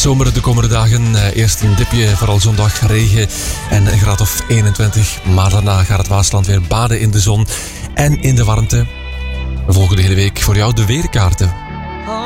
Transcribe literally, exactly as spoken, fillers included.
zomer de komende dagen. Eerst een dipje, vooral zondag regen en een graad of eenentwintig. Maar daarna gaat het Waasland weer baden in de zon en in de warmte. We volgen de hele week voor jou de weerkaarten.